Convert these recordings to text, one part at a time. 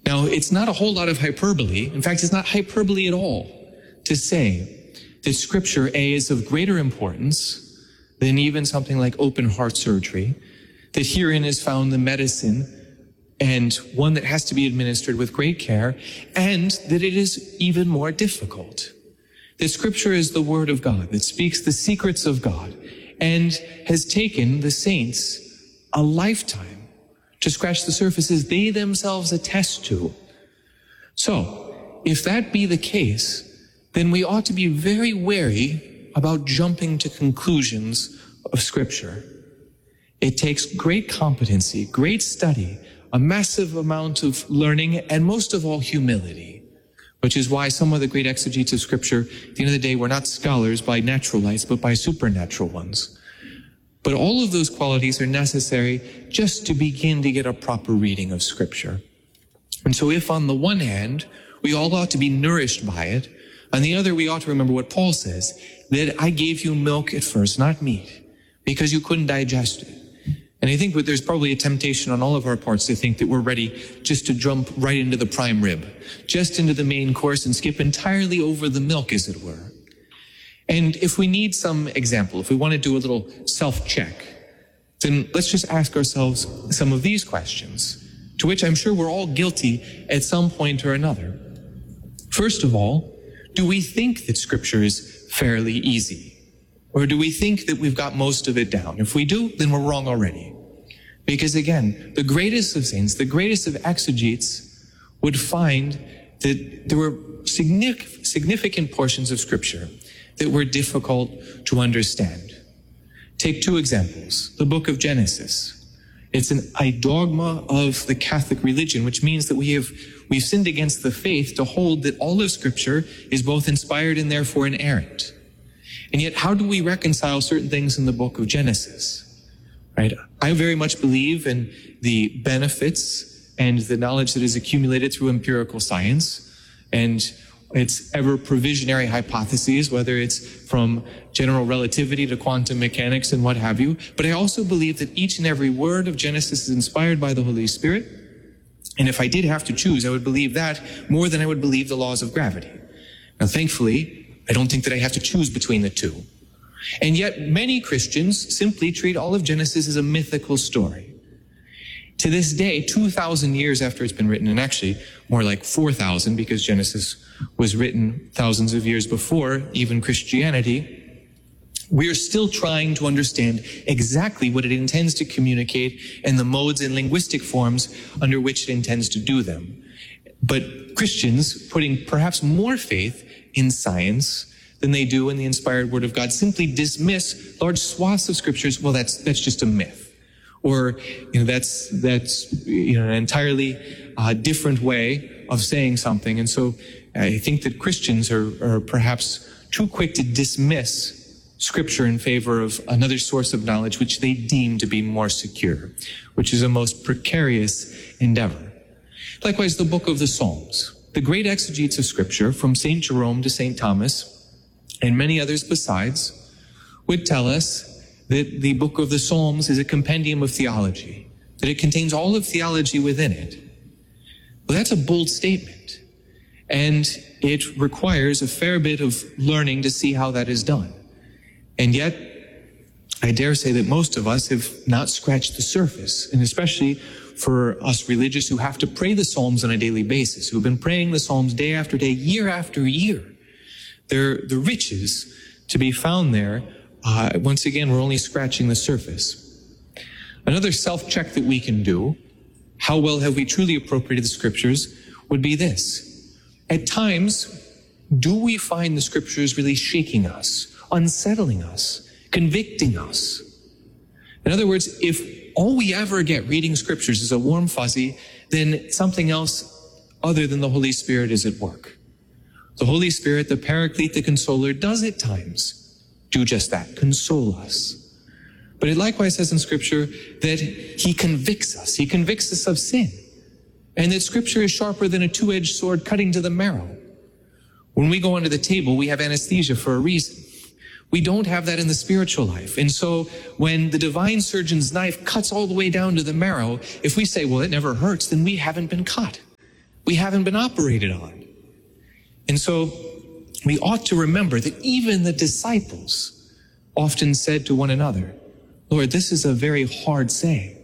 Now, it's not a whole lot of hyperbole. In fact, it's not hyperbole at all to say that Scripture, A, is of greater importance than even something like open heart surgery, that herein is found the medicine, and one that has to be administered with great care, and that it is even more difficult. That Scripture is the Word of God that speaks the secrets of God and has taken the saints a lifetime to scratch the surfaces they themselves attest to. So, if that be the case, then we ought to be very wary about jumping to conclusions of Scripture. It takes great competency, great study, a massive amount of learning, and most of all, humility, which is why some of the great exegetes of Scripture, at the end of the day, were not scholars by naturalites, but by supernatural ones. But all of those qualities are necessary just to begin to get a proper reading of Scripture. And so if on the one hand, we all ought to be nourished by it, on the other, we ought to remember what Paul says, that I gave you milk at first, not meat, because you couldn't digest it. And I think that there's probably a temptation on all of our parts to think that we're ready just to jump right into the prime rib, just into the main course and skip entirely over the milk, as it were. And if we need some example, if we want to do a little self-check, then let's just ask ourselves some of these questions, to which I'm sure we're all guilty at some point or another. First of all, do we think that Scripture is fairly easy? Or do we think that we've got most of it down? If we do, then we're wrong already. Because again, the greatest of saints, the greatest of exegetes would find that there were significant portions of Scripture that were difficult to understand. Take two examples. The book of Genesis. It's an idogma of the Catholic religion, which means that we've sinned against the faith to hold that all of Scripture is both inspired and therefore inerrant. And yet, how do we reconcile certain things in the book of Genesis? Right? I very much believe in the benefits and the knowledge that is accumulated through empirical science and its ever provisionary hypotheses, whether it's from general relativity to quantum mechanics and what have you. But I also believe that each and every word of Genesis is inspired by the Holy Spirit. And if I did have to choose, I would believe that more than I would believe the laws of gravity. Now, thankfully, I don't think that I have to choose between the two. And yet, many Christians simply treat all of Genesis as a mythical story. To this day, 2,000 years after it's been written, and actually more like 4,000 because Genesis was written thousands of years before even Christianity, we are still trying to understand exactly what it intends to communicate and the modes and linguistic forms under which it intends to do them. But Christians, putting perhaps more faith in science than they do in the inspired Word of God, simply dismiss large swaths of Scriptures. Well, that's just a myth. Or, that's an entirely different way of saying something. And so I think that Christians are perhaps too quick to dismiss Scripture in favor of another source of knowledge which they deem to be more secure, which is a most precarious endeavor. Likewise, the book of the Psalms. The great exegetes of Scripture, from St. Jerome to St. Thomas, and many others besides, would tell us that the book of the Psalms is a compendium of theology, that it contains all of theology within it. Well, that's a bold statement, and it requires a fair bit of learning to see how that is done. And yet, I dare say that most of us have not scratched the surface, and especially for us religious who have to pray the Psalms on a daily basis, who've been praying the Psalms day after day, year after year. The riches to be found there. Once again, we're only scratching the surface. Another self-check that we can do, how well have we truly appropriated the Scriptures, would be this. At times, do we find the Scriptures really shaking us, unsettling us, convicting us? In other words, if all we ever get reading Scriptures is a warm fuzzy, then something else other than the Holy Spirit is at work. The Holy Spirit, the Paraclete, the Consoler, does at times do just that, console us. But it likewise says in Scripture that He convicts us. He convicts us of sin. And that Scripture is sharper than a two-edged sword cutting to the marrow. When we go under the table, we have anesthesia for a reason. We don't have that in the spiritual life. And so when the divine surgeon's knife cuts all the way down to the marrow, if we say, well, it never hurts, then we haven't been cut. we haven't been operated on. And so we ought to remember that even the disciples often said to one another, Lord, this is a very hard saying.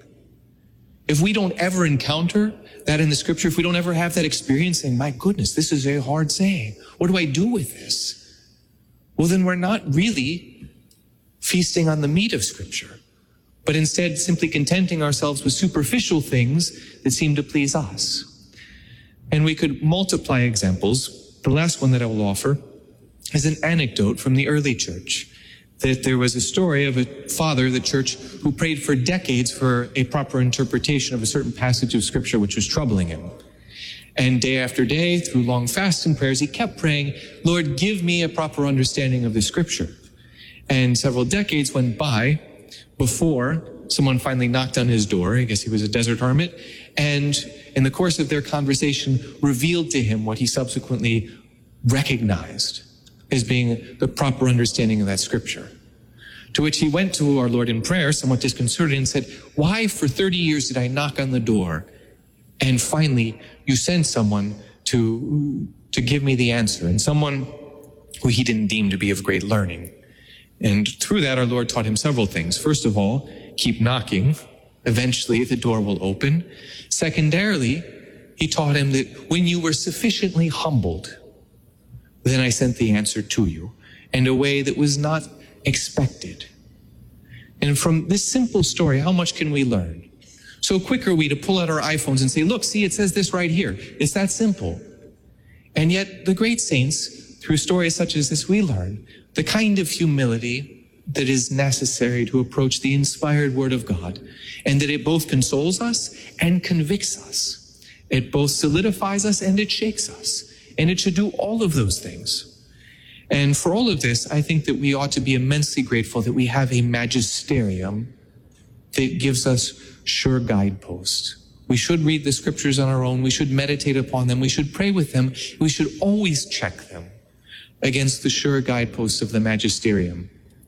If we don't ever encounter that in the scripture, if we don't ever have that experience saying, my goodness, this is a hard saying, what do I do with this? Well, then we're not really feasting on the meat of scripture, but instead simply contenting ourselves with superficial things that seem to please us. And we could multiply examples. The last one that I will offer is an anecdote from the early church, that there was a story of a father of the church who prayed for decades for a proper interpretation of a certain passage of scripture which was troubling him. And day after day, through long fasts and prayers, he kept praying, Lord, give me a proper understanding of the scripture. And several decades went by before someone finally knocked on his door. I guess he was a desert hermit. And in the course of their conversation, revealed to him what he subsequently recognized as being the proper understanding of that scripture. To which he went to our Lord in prayer, somewhat disconcerted, and said, why for 30 years did I knock on the door? And finally, you sent someone to give me the answer, and someone who he didn't deem to be of great learning. And through that, our Lord taught him several things. First of all, keep knocking. Eventually, the door will open. Secondarily, he taught him that when you were sufficiently humbled, then I sent the answer to you in a way that was not expected. And from this simple story, how much can we learn? So quick are we to pull out our iPhones and say, look, see, it says this right here. It's that simple. And yet the great saints, through stories such as this, we learn the kind of humility that is necessary to approach the inspired word of God, and that it both consoles us and convicts us. It both solidifies us and it shakes us. And it should do all of those things. And for all of this, I think that we ought to be immensely grateful that we have a magisterium that gives us sure guideposts. We should read the scriptures on our own. We should meditate upon them. We should pray with them. We should always check them against the sure guideposts of the magisterium.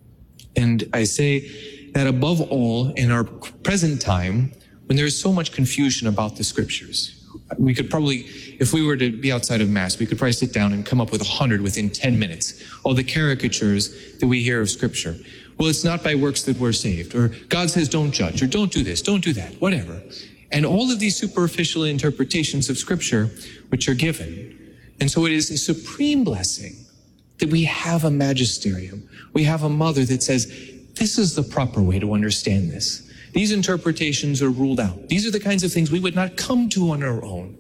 And I say that above all, in our present time, when there is so much confusion about the scriptures, we could probably, if we were to be outside of Mass, we could probably sit down and come up with 100 within 10 minutes. All the caricatures that we hear of Scripture. Well, it's not by works that we're saved, or God says don't judge, or don't do this, don't do that, whatever. And all of these superficial interpretations of Scripture which are given. And so it is a supreme blessing that we have a magisterium. We have a mother that says, this is the proper way to understand this. These interpretations are ruled out. These are the kinds of things we would not come to on our own.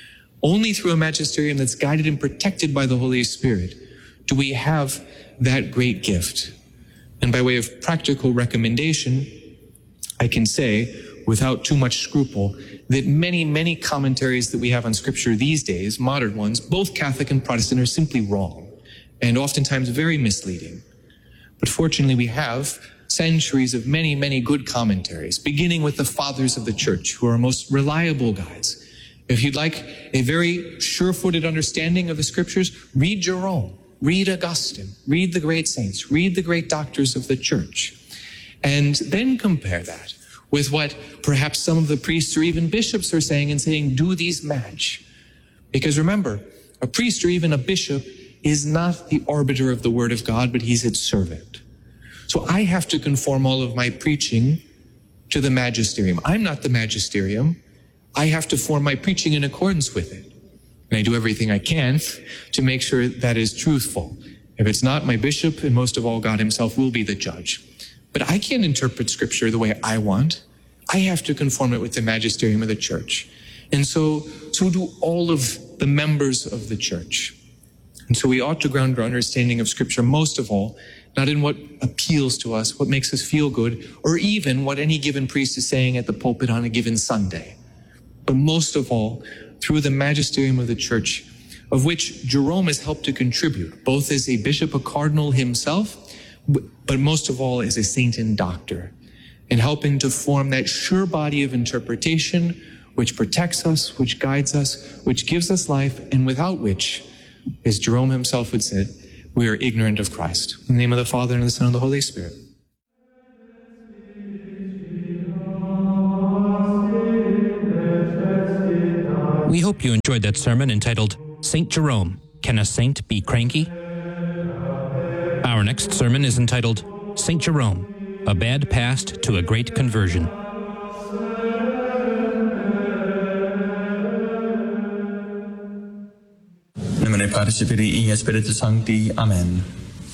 Only through a magisterium that's guided and protected by the Holy Spirit do we have that great gift. And by way of practical recommendation, I can say, without too much scruple, that many, many commentaries that we have on Scripture these days, modern ones, both Catholic and Protestant, are simply wrong, and oftentimes very misleading. But fortunately, we have centuries of many, many good commentaries, beginning with the fathers of the church, who are most reliable guides. If you'd like a very sure-footed understanding of the scriptures, read Jerome, read Augustine, read the great saints, read the great doctors of the church, and then compare that with what perhaps some of the priests or even bishops are saying, and saying, do these match? Because remember, a priest or even a bishop is not the arbiter of the word of God, but he's its servant. So I have to conform all of my preaching to the magisterium. I'm not the magisterium. I have to form my preaching in accordance with it. And I do everything I can to make sure that is truthful. If it's not, my bishop, and most of all, God himself, will be the judge. But I can't interpret scripture the way I want. I have to conform it with the magisterium of the church. And so do all of the members of the church. And so we ought to ground our understanding of scripture most of all, not in what appeals to us, what makes us feel good, or even what any given priest is saying at the pulpit on a given Sunday. But most of all, through the magisterium of the church, of which Jerome has helped to contribute, both as a bishop, a cardinal himself, but most of all as a saint and doctor, in helping to form that sure body of interpretation which protects us, which guides us, which gives us life, and without which, as Jerome himself would say, we are ignorant of Christ. In the name of the Father, and of the Son, and of the Holy Spirit. We hope hope you enjoyed that sermon entitled, St. Jerome, Can a Saint Be Cranky? Our next sermon is entitled, St. Jerome, A Bad Past to a Great Conversion. Nomine Patris et Filii et Spiritus Sancti. Amen.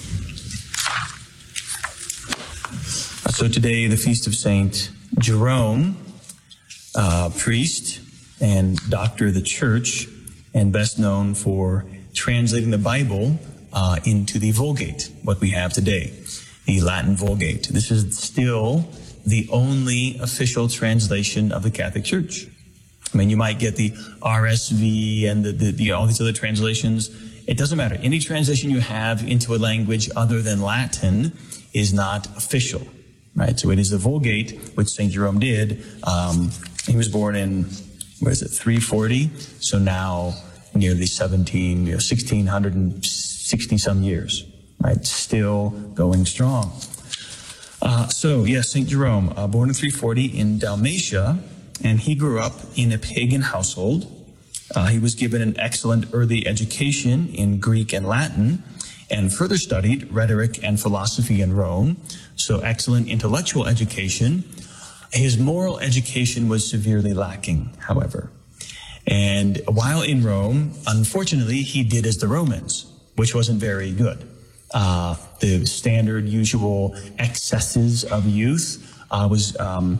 So today, the feast of Saint Jerome, priest and doctor of the church, and best known for translating the Bible into the Vulgate, what we have today, the Latin Vulgate. This is still the only official translation of the Catholic Church. I mean, you might get the RSV and the all these other translations. It doesn't matter. Any translation you have into a language other than Latin is not official, right? So it is the Vulgate, which St. Jerome did. He was born in, 340? So now nearly 1660 some years, right? Still going strong. St. Jerome, born in 340 in Dalmatia, and he grew up in a pagan household. He was given an excellent early education in Greek and Latin, and further studied rhetoric and philosophy in Rome. So excellent intellectual education. His moral education was severely lacking, however. And while in Rome, unfortunately, he did as the Romans, which wasn't very good. The standard, usual excesses of youth was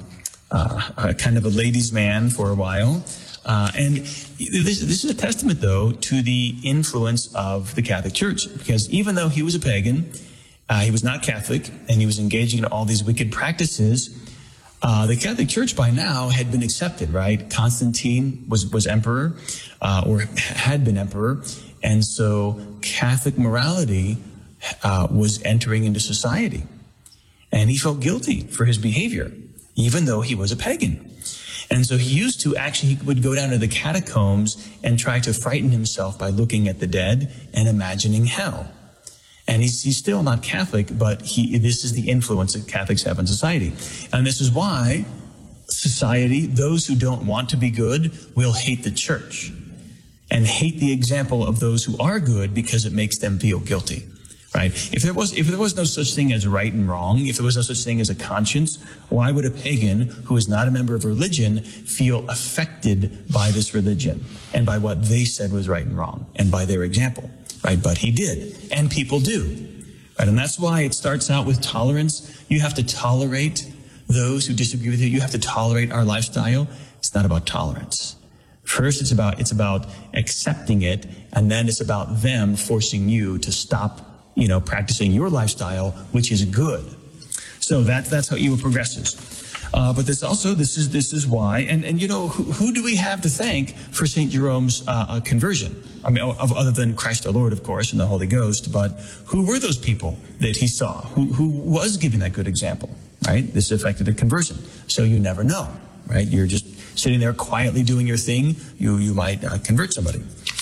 kind of a ladies' man for a while. And this is a testament, though, to the influence of the Catholic Church, because even though he was a pagan, he was not Catholic, and he was engaging in all these wicked practices, the Catholic Church by now had been accepted, right? Constantine was emperor, or had been emperor, and so Catholic morality was entering into society. And he felt guilty for his behavior, even though he was a pagan. And so he would go down to the catacombs and try to frighten himself by looking at the dead and imagining hell. And he's still not Catholic, but this is the influence that Catholics have on society. And this is why society, those who don't want to be good, will hate the church and hate the example of those who are good because it makes them feel guilty. Right? If there was no such thing as right and wrong, if there was no such thing as a conscience, why would a pagan who is not a member of religion feel affected by this religion and by what they said was right and wrong and by their example? Right? But he did, and people do. Right? And that's why it starts out with tolerance. You have to tolerate those who disagree with you. You have to tolerate our lifestyle. It's not about tolerance. First, it's about accepting it, and then it's about them forcing you to stop practicing your lifestyle, which is good. So that's how evil progresses. But this is why, and who do we have to thank for St. Jerome's conversion? I mean, other than Christ our Lord, of course, and the Holy Ghost, but who were those people that he saw? Who was giving that good example, right? This affected a conversion. So you never know, right? You're just sitting there quietly doing your thing. You might convert somebody.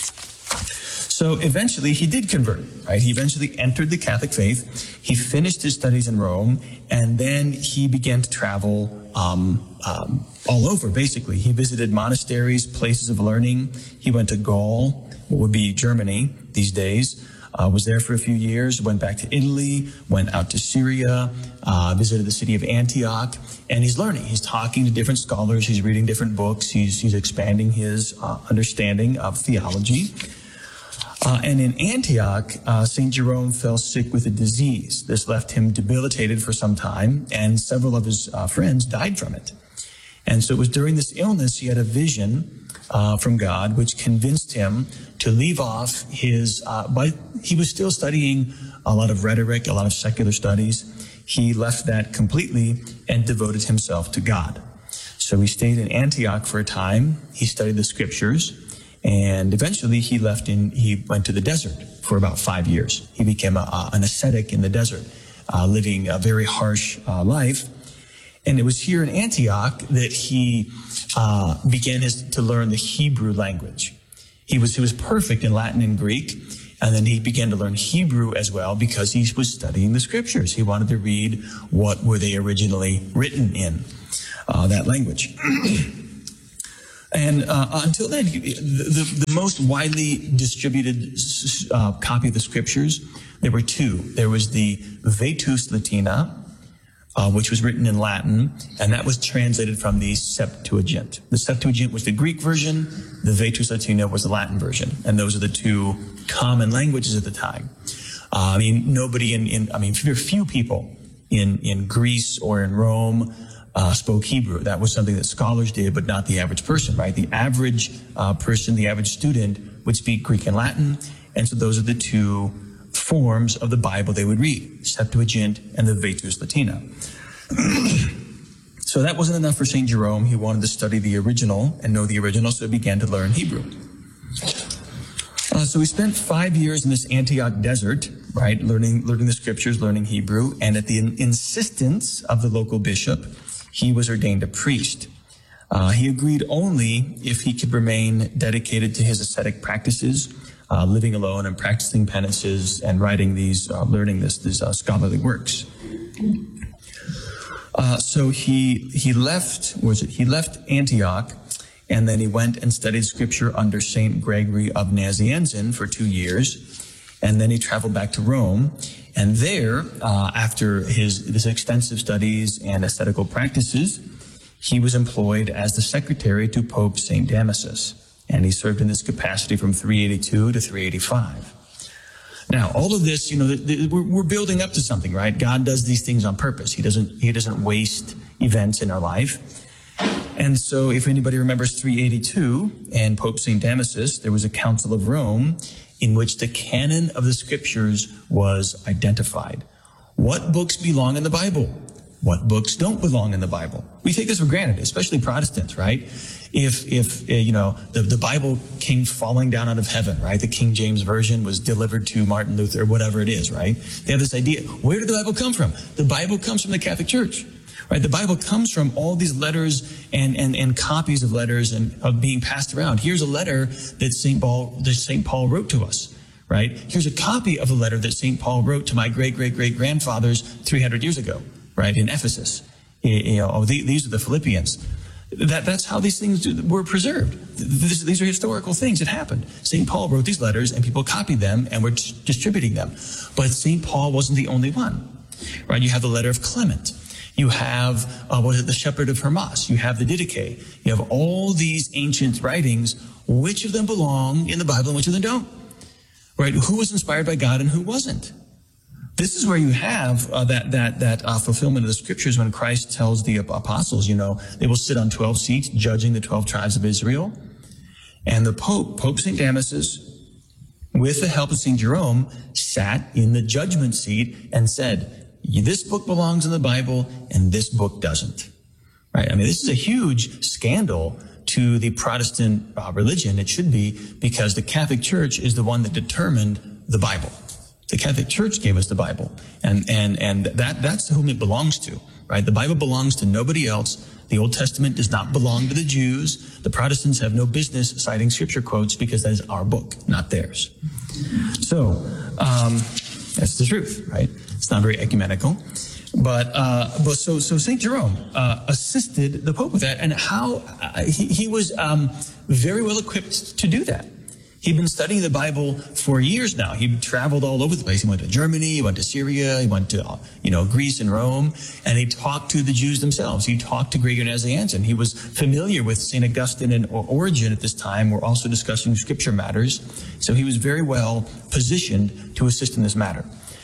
So eventually he did convert, right? He eventually entered the Catholic faith. He finished his studies in Rome, and then he began to travel all over, basically. He visited monasteries, places of learning. He went to Gaul, what would be Germany these days, was there for a few years, went back to Italy, went out to Syria, visited the city of Antioch, and he's learning. He's talking to different scholars. He's reading different books. He's expanding his understanding of theology. And in Antioch, St. Jerome fell sick with a disease. This left him debilitated for some time, and several of his friends died from it. And so it was during this illness he had a vision from God, which convinced him to leave off but he was still studying a lot of rhetoric, a lot of secular studies. He left that completely and devoted himself to God. So he stayed in Antioch for a time. He studied the scriptures. And eventually he went to the desert for about 5 years. He became an ascetic in the desert, living a very harsh life. And it was here in Antioch that he began to learn the Hebrew language. He was perfect in Latin and Greek, and then he began to learn Hebrew as well because he was studying the scriptures. He wanted to read what were they originally written in, that language. And until then, the most widely distributed copy of the scriptures, there were two. There was the Vetus Latina, which was written in Latin, and that was translated from the Septuagint. The Septuagint was the Greek version, the Vetus Latina was the Latin version, and those are the two common languages at the time. Very few people in Greece or in Rome spoke Hebrew. That was something that scholars did, but not the average person, right? The average person, the average student would speak Greek and Latin, and so those are the two forms of the Bible they would read, Septuagint and the Vetus Latina. So that wasn't enough for St. Jerome. He wanted to study the original and know the original, so he began to learn Hebrew. So he spent 5 years in this Antioch desert, right, learning the scriptures, learning Hebrew, and at the insistence of the local bishop, he was ordained a priest. He agreed only if he could remain dedicated to his ascetic practices, living alone and practicing penances and writing these, learning these scholarly works. So he left Antioch, and then he went and studied scripture under Saint Gregory of Nazianzen for 2 years, and then he traveled back to Rome. And there, after his extensive studies and ascetical practices, he was employed as the secretary to Pope St. Damasus, and he served in this capacity from 382 to 385. Now, all of this, we're building up to something, right? God does these things on purpose. He doesn't waste events in our life. And so if anybody remembers 382 and Pope St. Damasus, there was a Council of Rome in which the canon of the scriptures was identified. What books belong in the Bible? What books don't belong in the Bible? We take this for granted, especially Protestants, right? If the Bible came falling down out of heaven, right? The King James Version was delivered to Martin Luther, whatever it is, right? They have this idea. Where did the Bible come from? The Bible comes from the Catholic Church. Right, the Bible comes from all these letters and copies of letters and of being passed around. Here's a letter that St. Paul wrote to us, right? Here's a copy of a letter that St. Paul wrote to my great-great-great-grandfathers 300 years ago, right, in Ephesus. These are the Philippians. That's how these things were preserved. These are historical things that happened. St. Paul wrote these letters, and people copied them and were distributing them. But St. Paul wasn't the only one, right? You have the letter of Clement. You have, the Shepherd of Hermas. You have the Didache. You have all these ancient writings. Which of them belong in the Bible and which of them don't? Right? Who was inspired by God and who wasn't? This is where you have that fulfillment of the scriptures when Christ tells the apostles, they will sit on 12 seats judging the 12 tribes of Israel. And the Pope St. Damasus, with the help of St. Jerome, sat in the judgment seat and said, this book belongs in the Bible and this book doesn't. Right? I mean, this is a huge scandal to the Protestant religion. It should be, because the Catholic Church is the one that determined the Bible. The Catholic Church gave us the Bible, and that's whom it belongs to. Right? The Bible belongs to nobody else. The Old Testament does not belong to the Jews. The Protestants have no business citing scripture quotes because that is our book, not theirs. So that's the truth, right? It's not very ecumenical, but so St. Jerome assisted the Pope with that, and how he was very well equipped to do that. He'd been studying the Bible for years now. He traveled all over the place. He went to Germany, he went to Syria, he went to Greece and Rome, and he talked to the Jews themselves. He talked to Gregory Nazianzen. He was familiar with St. Augustine and Origen at this time. We're also discussing scripture matters, so he was very well positioned to assist in this matter.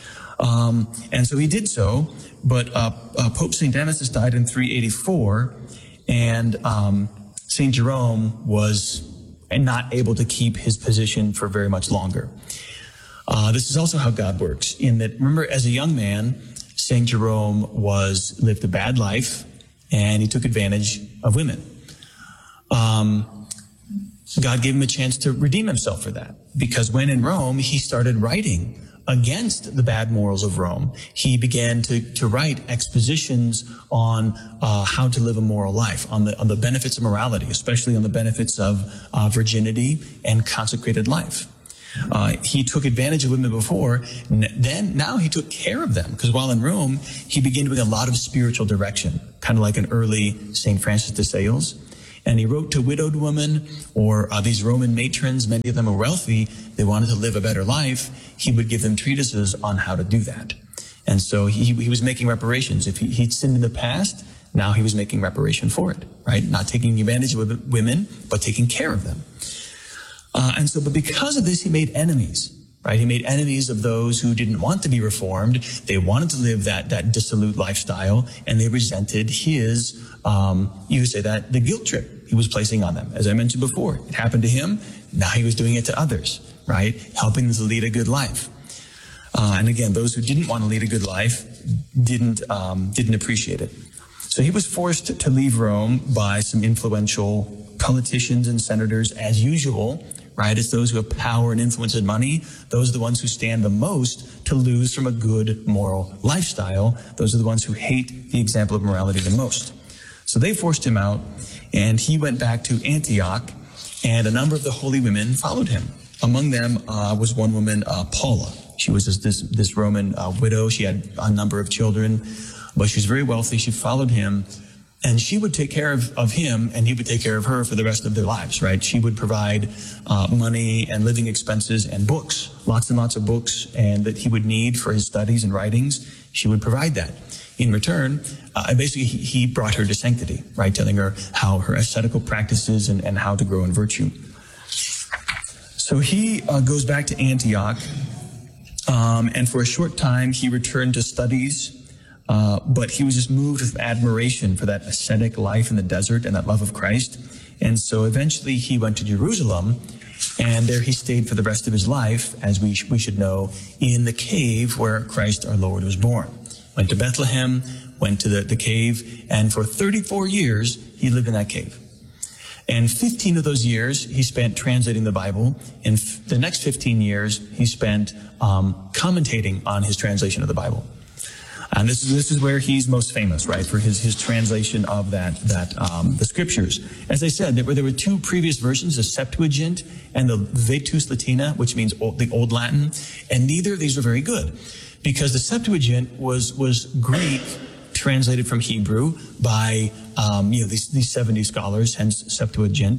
And so he did so, but Pope St. Damasus died in 384, and St. Jerome was not able to keep his position for very much longer. This is also how God works, in that, remember, as a young man, St. Jerome lived a bad life, and he took advantage of women. God gave him a chance to redeem himself for that, because when in Rome, he started writing against the bad morals of Rome. He began to write expositions on how to live a moral life, on the benefits of morality, especially on the benefits of virginity and consecrated life. He took advantage of women before, now he took care of them, because while in Rome, he began doing a lot of spiritual direction, kind of like an early St. Francis de Sales. And he wrote to widowed women or these Roman matrons, many of them were wealthy, they wanted to live a better life. He would give them treatises on how to do that. And so he was making reparations. If he'd sinned in the past, now he was making reparation for it, right? Not taking advantage of women, but taking care of them. But because of this, he made enemies, right? He made enemies of those who didn't want to be reformed. They wanted to live that dissolute lifestyle, and they resented his, you could say that, the guilt trip he was placing on them. As I mentioned before, it happened to him. Now he was doing it to others, right? Helping them to lead a good life. And again, those who didn't want to lead a good life didn't appreciate it. So he was forced to leave Rome by some influential politicians and senators, as usual, right? It's those who have power and influence and money. Those are the ones who stand the most to lose from a good moral lifestyle. Those are the ones who hate the example of morality the most. So they forced him out, and he went back to Antioch, and a number of the holy women followed him. Among them was one woman, Paula. She was this Roman widow. She had a number of children, but she was very wealthy. She followed him, and she would take care of him, and he would take care of her for the rest of their lives, right? She would provide money and living expenses and books, lots and lots of books, and that he would need for his studies and writings. She would provide that. In return, basically, he brought her to sanctity, right? Telling her how her ascetical practices and how to grow in virtue. So he goes back to Antioch, and for a short time, he returned to studies, but he was just moved with admiration for that ascetic life in the desert and that love of Christ. And so eventually he went to Jerusalem, and there he stayed for the rest of his life, as we should know, in the cave where Christ our Lord was born. Went to Bethlehem, went to the cave, and for 34 years, he lived in that cave. And 15 of those years, he spent translating the Bible. And the next 15 years, he spent commentating on his translation of the Bible. And this is where he's most famous, right, for his translation of the scriptures. As I said, there were two previous versions, the Septuagint and the Vetus Latina, which means the Old Latin, and neither of these were very good, because the Septuagint was Greek translated from Hebrew by these 70 scholars, hence Septuagint.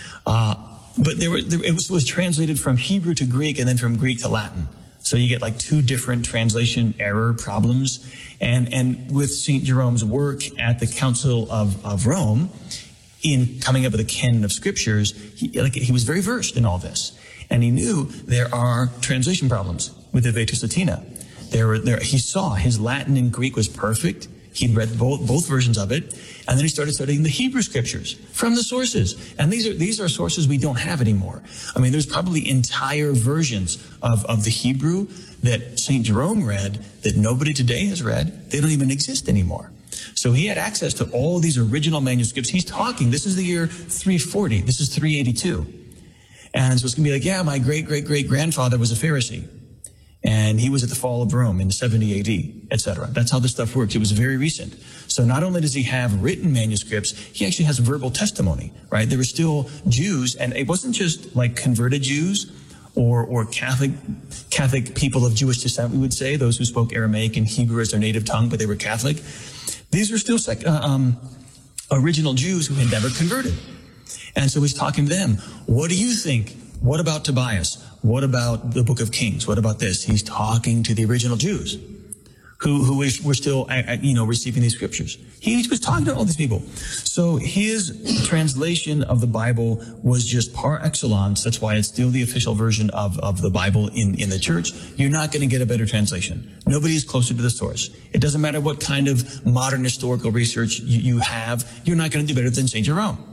But it was translated from Hebrew to Greek and then from Greek to Latin. So you get like two different translation error problems. And with St. Jerome's work at the Council of Rome, in coming up with a canon of scriptures, he was very versed in all this. And he knew there are translation problems with the Vetus Latina. He saw his Latin and Greek was perfect. He'd read both versions of it, and then he started studying the Hebrew scriptures from the sources. And these are sources we don't have anymore. I mean, there's probably entire versions of the Hebrew that St. Jerome read that nobody today has read. They don't even exist anymore. So he had access to all these original manuscripts. He's talking, this is the year 340, this is 382. And so it's going to be like, yeah, my great-great-great-grandfather was a Pharisee. And he was at the fall of Rome in 70 AD, etc. That's how this stuff works. It was very recent. So not only does he have written manuscripts, he actually has verbal testimony, right? There were still Jews, and it wasn't just like converted Jews or Catholic people of Jewish descent, we would say, those who spoke Aramaic and Hebrew as their native tongue, but they were Catholic. These were still original Jews who had never converted. And so he's talking to them. What do you think? What about Tobias? What about the Book of Kings? What about this? He's talking to the original Jews who were still, receiving these scriptures. He was talking to all these people. So his translation of the Bible was just par excellence. That's why it's still the official version of the Bible in the church. You're not going to get a better translation. Nobody is closer to the source. It doesn't matter what kind of modern historical research you have. You're not going to do better than St. Jerome.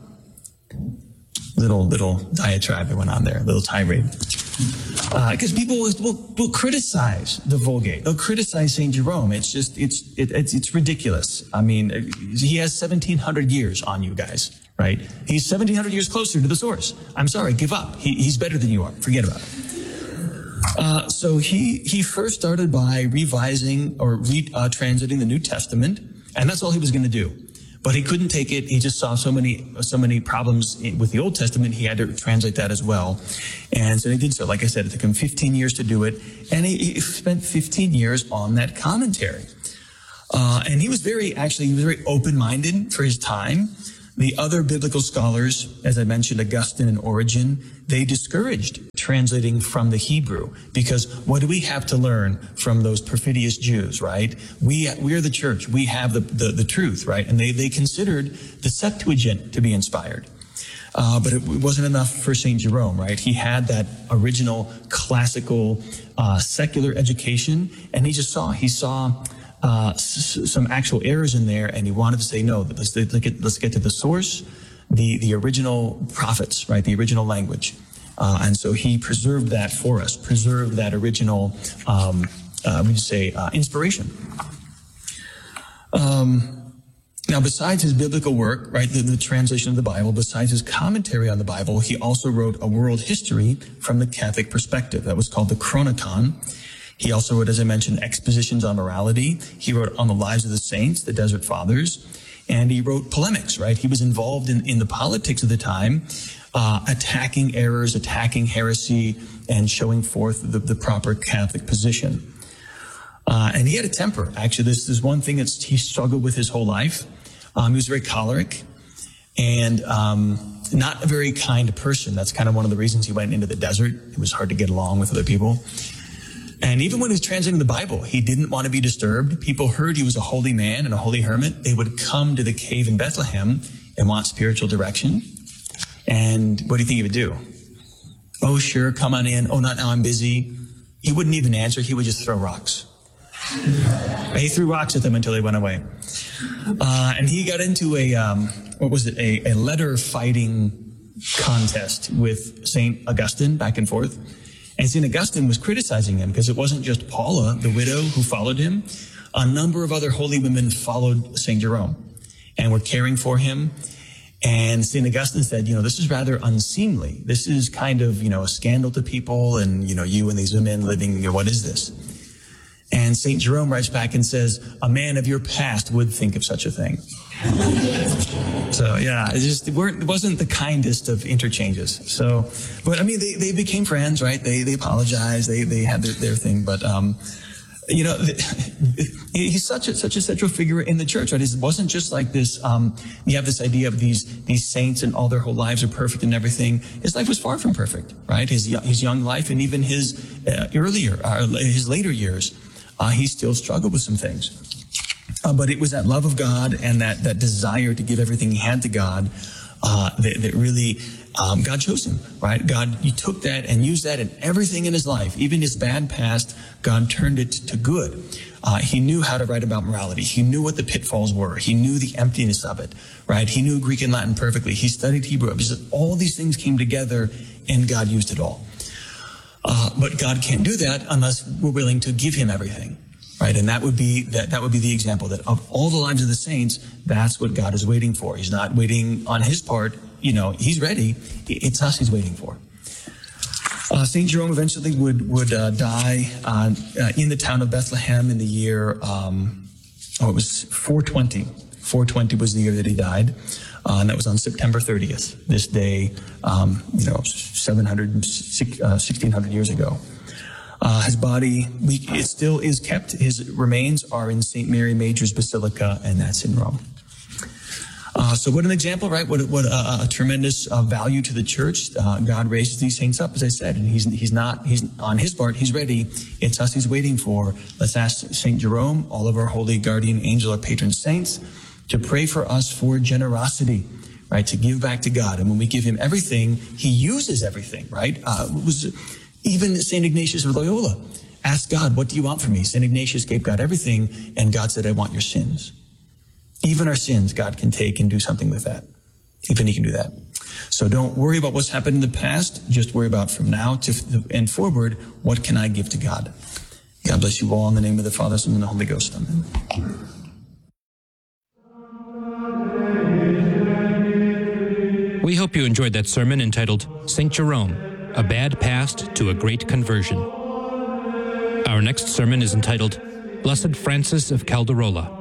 Little diatribe that went on there, little tirade. Because people will criticize the Vulgate. They'll criticize St. Jerome. It's ridiculous. I mean, he has 1,700 years on you guys, right? He's 1,700 years closer to the source. I'm sorry, give up. He's better than you are. Forget about it. So he first started by revising or translating the New Testament, and that's all he was going to do. But he couldn't take it. He just saw so many problems with the Old Testament. He had to translate that as well. And so he did so. Like I said, it took him 15 years to do it. And he spent 15 years on that commentary. And he was very open-minded for his time. The other biblical scholars, as I mentioned, Augustine and Origen, they discouraged translating from the Hebrew because what do we have to learn from those perfidious Jews, right? We are the church. We have the truth, right? And they considered the Septuagint to be inspired. But it wasn't enough for St. Jerome, right? He had that original classical secular education, and he saw some actual errors in there, and he wanted to say, no, let's get to the source, the original prophets, right? The original language. And so he preserved that for us, preserved that original, inspiration. Now, besides his biblical work, right, the translation of the Bible, besides his commentary on the Bible, he also wrote a world history from the Catholic perspective. That was called the Chronicon. He also wrote, as I mentioned, expositions on morality. He wrote on the lives of the saints, the Desert Fathers, and he wrote polemics, right? He was involved in the politics of the time, attacking errors, attacking heresy, and showing forth the proper Catholic position. And he had a temper. Actually, this is one thing that he struggled with his whole life. He was very choleric and not a very kind person. That's kind of one of the reasons he went into the desert. It was hard to get along with other people. And even when he was translating the Bible, he didn't want to be disturbed. People heard he was a holy man and a holy hermit. They would come to the cave in Bethlehem and want spiritual direction. And what do you think he would do? Oh, sure, come on in. Oh, not now, I'm busy. He wouldn't even answer. He would just throw rocks. He threw rocks at them until they went away. And he got into a letter fighting contest with St. Augustine back and forth. And St. Augustine was criticizing him because it wasn't just Paula, the widow, who followed him. A number of other holy women followed St. Jerome and were caring for him. And St. Augustine said, this is rather unseemly. This is kind of, a scandal to people and, you and these women living, what is this? And St. Jerome writes back and says, a man of your past would think of such a thing. So, yeah, it wasn't the kindest of interchanges. So, but I mean, they became friends, right? They apologized. They had their thing. But, he's such a central figure in the church, right? It wasn't just like this, you have this idea of these saints and all their whole lives are perfect and everything. His life was far from perfect, right? His young life and even his his later years. He still struggled with some things. But it was that love of God and that desire to give everything he had to God that really, God chose him, right? You took that and used that in everything in his life. Even his bad past, God turned it to good. He knew how to write about morality. He knew what the pitfalls were. He knew the emptiness of it, right? He knew Greek and Latin perfectly. He studied Hebrew. All these things came together and God used it all. But God can't do that unless we're willing to give him everything, right? And that would be the example that of all the lives of the saints, that's what God is waiting for. He's not waiting on his part. He's ready. It's us he's waiting for. St. Jerome eventually would die in the town of Bethlehem in the year, it was 420. 420 was the year that he died. And that was on September 30th, this day, 1600 years ago. His body, it still is kept. His remains are in St. Mary Major's Basilica, and that's in Rome. So what an example, right? What a tremendous value to the church. God raises these saints up, as I said, and he's on his part, he's ready. It's us he's waiting for. Let's ask St. Jerome, all of our holy guardian angel, our patron saints, to pray for us for generosity, right? To give back to God. And when we give him everything, he uses everything, right? Even St. Ignatius of Loyola asked God, what do you want from me? St. Ignatius gave God everything, and God said, I want your sins. Even our sins, God can take and do something with that. Even he can do that. So don't worry about what's happened in the past. Just worry about from now and forward, what can I give to God? God bless you all in the name of the Father, Son, and the Holy Ghost. Amen. We hope you enjoyed that sermon entitled St. Jerome, A Bad Past to a Great Conversion. Our next sermon is entitled Blessed Francis of Calderola,